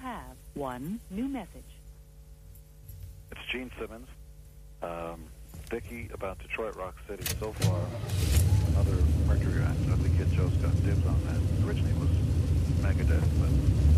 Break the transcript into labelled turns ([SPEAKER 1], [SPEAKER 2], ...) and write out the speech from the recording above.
[SPEAKER 1] have one new message.
[SPEAKER 2] It's Gene Simmons. Vicky about Detroit Rock City. So far, another Mercury Ugly Kid Joe's got dibs on that. Originally it was Megadeth, but